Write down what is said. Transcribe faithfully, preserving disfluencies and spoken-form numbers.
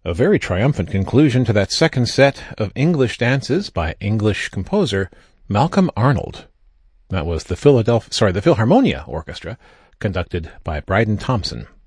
A very triumphant conclusion to that second set of English dances by English composer Malcolm Arnold. That was the Philadelphia, sorry, the Philharmonia Orchestra, conducted by Bryden Thompson.